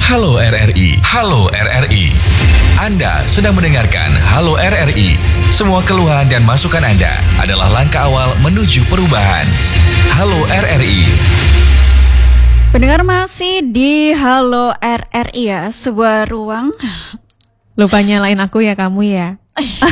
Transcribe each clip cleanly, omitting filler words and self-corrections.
Halo RRI. Halo RRI. Anda sedang mendengarkan Halo RRI. Semua keluhan dan masukan Anda adalah langkah awal menuju perubahan. Halo RRI. Pendengar masih di Halo RRI ya, sebuah ruang. Lupa nyalain aku ya kamu ya.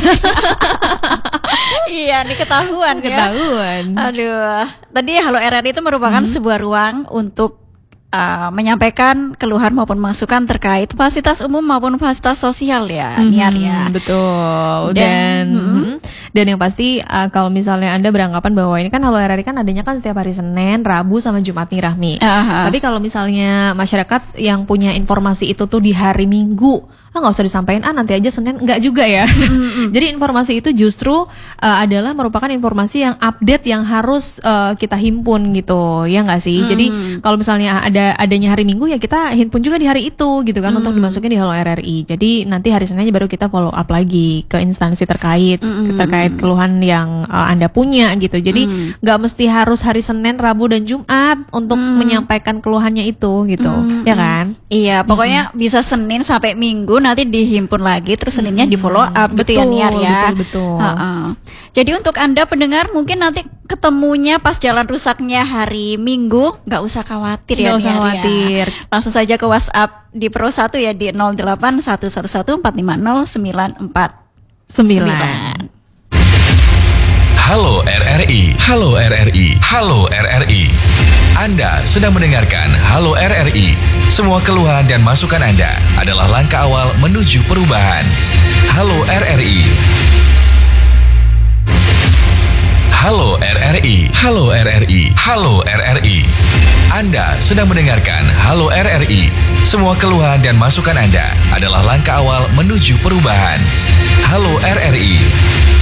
Iya, ini ketahuan ya. Ketahuan. Aduh, tadi Halo RRI itu merupakan sebuah ruang untuk menyampaikan keluhan maupun masukan terkait fasilitas umum maupun fasilitas sosial ya, Niar ya. Betul. Dan yang pasti kalau misalnya Anda beranggapan bahwa ini kan Halo RRI kan adanya kan setiap hari Senin, Rabu sama Jumat nih Rahmi. Tapi kalau misalnya masyarakat yang punya informasi itu tuh di hari Minggu, nggak usah disampaikan nanti aja Senin, nggak juga ya. Jadi informasi itu justru adalah merupakan informasi yang update yang harus kita himpun gitu, ya nggak sih? Jadi kalau misalnya adanya hari Minggu ya kita himpun juga di hari itu gitu kan, untuk dimasukin di Halo RRI. Jadi nanti hari Seninnya baru kita follow up lagi ke instansi terkait keluhan yang Anda punya gitu. Jadi nggak mesti harus hari Senin, Rabu dan Jumat untuk menyampaikan keluhannya itu gitu, ya kan? Iya, pokoknya bisa Senin sampai Minggu nanti dihimpun lagi, terus Seninnya di follow up gitu ya Niar ya. Betul. Jadi untuk Anda pendengar mungkin nanti ketemunya pas jalan rusaknya hari Minggu, nggak usah khawatir ya. Nggak usah khawatir. Ya. Langsung saja ke WhatsApp di Pro 1 ya di 08111450949. Halo RRI. Halo RRI. Halo RRI. Anda sedang mendengarkan Halo RRI. Semua keluhan dan masukan Anda adalah langkah awal menuju perubahan. Halo RRI. Halo RRI. Halo RRI. Halo RRI. Anda sedang mendengarkan Halo RRI. Semua keluhan dan masukan Anda adalah langkah awal menuju perubahan. Halo RRI.